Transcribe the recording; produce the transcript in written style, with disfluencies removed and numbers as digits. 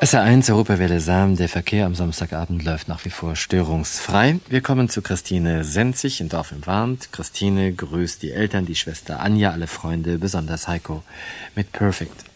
SR1 Europawelle Sam, der Verkehr am Samstagabend läuft nach wie vor störungsfrei. Wir kommen zu Christine Senzig in Dorf im Warnt. Christine grüßt die Eltern, die Schwester Anja, alle Freunde, besonders Heiko mit Perfect.